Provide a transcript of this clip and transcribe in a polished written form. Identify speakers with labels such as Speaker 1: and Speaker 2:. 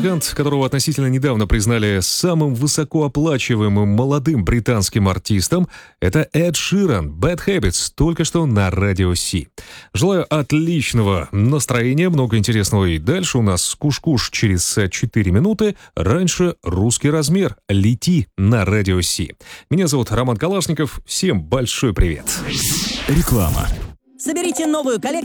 Speaker 1: Музыкант, которого относительно недавно признали самым высокооплачиваемым молодым британским артистом, это Эд Ширан, Bad Habits, только что на Радио Си. Желаю отличного настроения, много интересного и дальше у нас куш-куш через 4 минуты. Раньше русский размер. Лети на Радио Си. Меня зовут Роман Калашников. Всем большой привет.
Speaker 2: Реклама.
Speaker 3: Соберите новую коллекцию